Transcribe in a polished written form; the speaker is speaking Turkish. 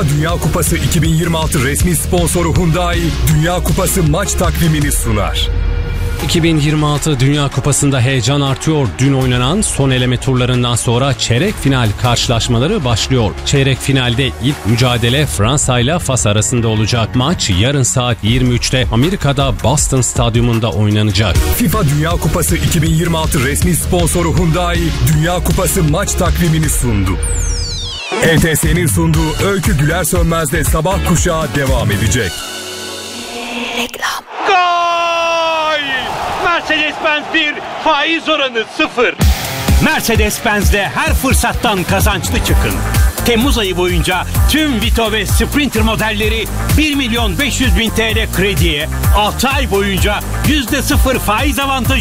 FIFA Dünya Kupası 2026 resmi sponsoru Hyundai, Dünya Kupası maç takvimini sunar. 2026 Dünya Kupası'nda heyecan artıyor. Dün oynanan son eleme turlarından sonra çeyrek final karşılaşmaları başlıyor. Çeyrek finalde ilk mücadele Fransa ile Fas arasında olacak. Maç yarın saat 23'te Amerika'da Boston Stadyumunda oynanacak. FIFA Dünya Kupası 2026 resmi sponsoru Hyundai, Dünya Kupası maç takvimini sundu. ETS'nin sunduğu Öykü Güler Sönmez'de sabah kuşağı devam edecek. Reklam. Gol! Mercedes-Benz 1, faiz oranı 0. Mercedes-Benz'de her fırsattan kazançlı çıkın. Temmuz ayı boyunca tüm Vito ve Sprinter modelleri 1.500.000 TL krediye, 6 ay boyunca %0 faiz avantajı